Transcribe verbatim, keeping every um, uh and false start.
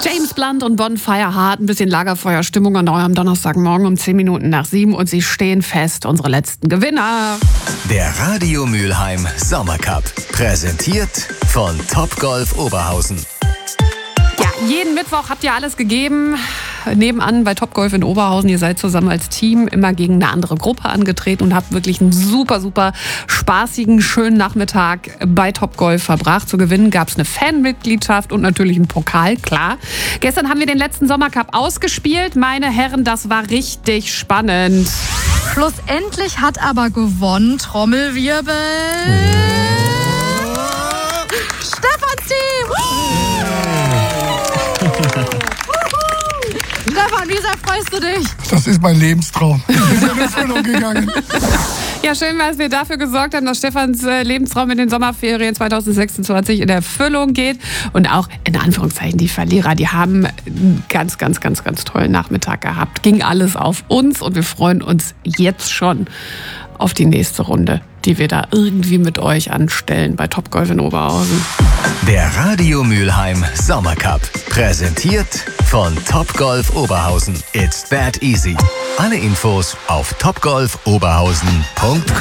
James Blunt und Bonfire Heart, ein bisschen Lagerfeuerstimmung an eurem Donnerstagmorgen um zehn Minuten nach sieben und sie stehen fest, unsere letzten Gewinner. Der Radio Mülheim Sommercup, präsentiert von Topgolf Oberhausen. Ja, jeden Mittwoch habt ihr alles gegeben. Nebenan bei Topgolf in Oberhausen. Ihr seid zusammen als Team immer gegen eine andere Gruppe angetreten und habt wirklich einen super, super spaßigen, schönen Nachmittag bei Topgolf verbracht. Zu gewinnen gab es eine Fanmitgliedschaft und natürlich einen Pokal, klar. Gestern haben wir den letzten Sommercup ausgespielt. Meine Herren, das war richtig spannend. Schlussendlich hat aber gewonnen, Trommelwirbel, Stefans Team. Stefan, wie sehr freust du dich? Das ist mein Lebenstraum. Ich bin in Erfüllung gegangen. Ja, schön, dass wir dafür gesorgt haben, dass Stefans äh, Lebenstraum in den Sommerferien zwanzig sechsundzwanzig in Erfüllung geht. Und auch, in Anführungszeichen, die Verlierer, die haben einen ganz, ganz, ganz, ganz tollen Nachmittag gehabt. Ging alles auf uns und wir freuen uns jetzt schon auf die nächste Runde, die wir da irgendwie mit euch anstellen bei Topgolf in Oberhausen. Der Radio Mülheim Sommercup, präsentiert von Topgolf Oberhausen. It's that easy. Alle Infos auf topgolf oberhausen punkt com.